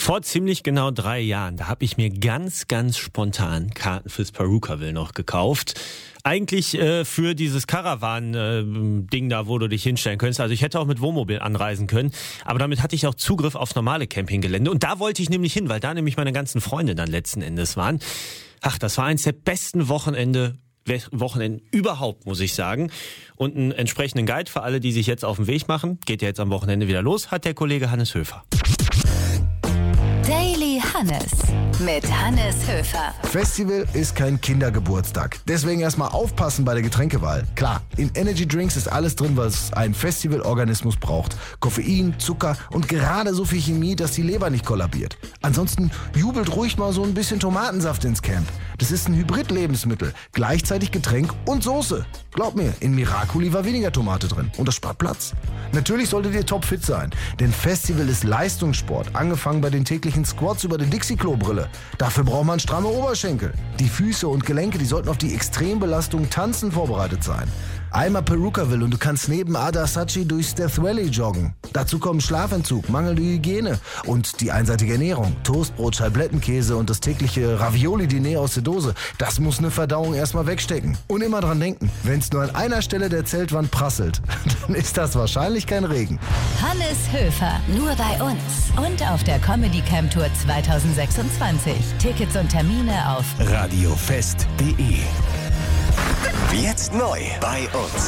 Vor ziemlich genau 3 Jahren, da habe ich mir ganz spontan Karten fürs Perukaville noch gekauft. Eigentlich für dieses Caravan-Ding da, wo du dich hinstellen könntest. Also ich hätte auch mit Wohnmobil anreisen können. Aber damit hatte ich auch Zugriff aufs normale Campinggelände. Und da wollte ich nämlich hin, weil da nämlich meine ganzen Freunde dann letzten Endes waren. Ach, das war eins der besten Wochenenden überhaupt, muss ich sagen. Und einen entsprechenden Guide für alle, die sich jetzt auf den Weg machen. Geht ja jetzt am Wochenende wieder los, hat der Kollege Hannes Höfer. Daily Hannes mit Hannes Höfer. Festival ist kein Kindergeburtstag. Deswegen erstmal aufpassen bei der Getränkewahl. Klar, in Energy Drinks ist alles drin, was ein Festivalorganismus braucht. Koffein, Zucker und gerade so viel Chemie, dass die Leber nicht kollabiert. Ansonsten jubelt ruhig mal so ein bisschen Tomatensaft ins Camp. Das ist ein Hybrid-Lebensmittel, gleichzeitig Getränk und Soße. Glaub mir, in Miracoli war weniger Tomate drin und das spart Platz. Natürlich solltet ihr topfit sein, denn Festival ist Leistungssport, angefangen bei den täglichen Squats über die Dixie-Klo-Brille. Dafür braucht man stramme Oberschenkel. Die Füße und Gelenke, die sollten auf die Extrembelastung Tanzen vorbereitet sein. Einmal Perukaville und du kannst neben Adasachi durch Death Valley joggen. Dazu kommen Schlafentzug, mangelnde Hygiene und die einseitige Ernährung. Toastbrot, Scheiblettenkäse und das tägliche Ravioli-Diner aus der Dose. Das muss eine Verdauung erstmal wegstecken. Und immer dran denken, wenn es nur an einer Stelle der Zeltwand prasselt, dann ist das wahrscheinlich kein Regen. Hannes Höfer, nur bei uns und auf der Comedy Camp Tour 2026. Tickets und Termine auf radiofest.de. Jetzt neu bei uns.